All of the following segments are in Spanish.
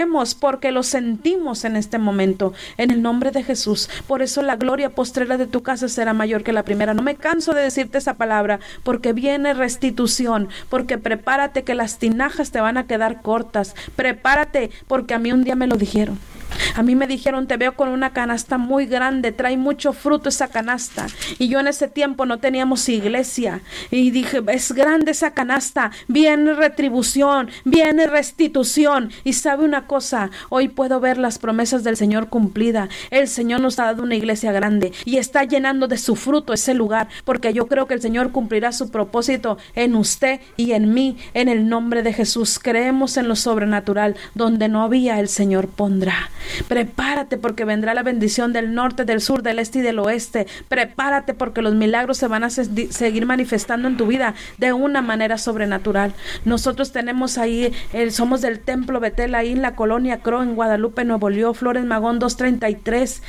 porque lo sentimos en este momento, en el nombre de Jesús. Por eso la gloria postrera de tu casa será mayor que la primera. No me canso de decirte esa palabra, porque viene restitución, porque prepárate que las tinajas te van a quedar cortas. Prepárate, porque a mí un día me lo dijeron. A mí me dijeron, te veo con una canasta muy grande, trae mucho fruto esa canasta. Y yo en ese tiempo no teníamos iglesia. Y dije, es grande esa canasta, viene retribución, viene restitución. Y sabe una cosa, hoy puedo ver las promesas del Señor cumplida. El Señor nos ha dado una iglesia grande y está llenando de su fruto ese lugar, porque yo creo que el Señor cumplirá su propósito en usted y en mí, en el nombre de Jesús. Creemos en lo sobrenatural, donde no había, el Señor pondrá. Prepárate, porque vendrá la bendición del norte, del sur, del este y del oeste. Prepárate, porque los milagros se van a seguir manifestando en tu vida de una manera sobrenatural. Nosotros tenemos ahí, somos del Templo Betel, ahí en la colonia Cro, en Guadalupe, Nuevo León, Flores Magón 233.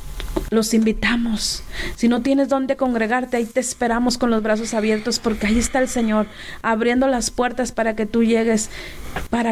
Los invitamos. Si no tienes dónde congregarte, ahí te esperamos con los brazos abiertos, porque ahí está el Señor abriendo las puertas para que tú llegues, para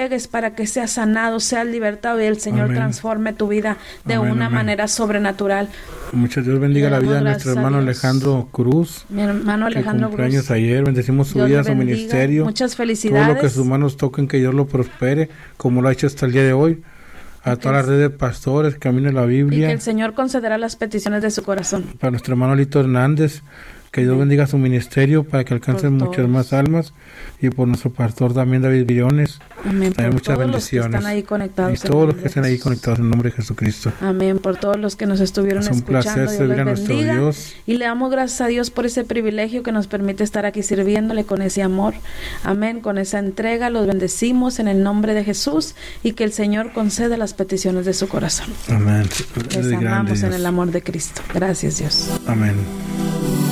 que seas sanado, seas libertado y el Señor transforme tu vida de una manera sobrenatural. Muchas Dios bendiga la vida de nuestro hermano Alejandro Cruz. Mi hermano Alejandro Cruz. Cumpleaños ayer, bendecimos su vida, su ministerio. Muchas felicidades. Todo lo que sus manos toquen, que Dios lo prospere, como lo ha hecho hasta el día de hoy. A toda la red de pastores, Camino de la Biblia. Y que el Señor concederá las peticiones de su corazón. Para nuestro hermano Lito Hernández, que Dios bendiga su ministerio para que alcancen muchas más almas. Y por nuestro pastor también David Villones. Amén. También muchas bendiciones. Los que están ahí conectados. Y todos los que están ahí conectados en el nombre de Jesucristo. Amén. Por todos los que nos estuvieron escuchando. Es un placer servir a nuestro Dios. Y le damos gracias a Dios por ese privilegio que nos permite estar aquí sirviéndole con ese amor. Amén. Con esa entrega los bendecimos en el nombre de Jesús y que el Señor conceda las peticiones de su corazón. Amén. Les amamos en el amor de Cristo. Gracias, Dios. Amén.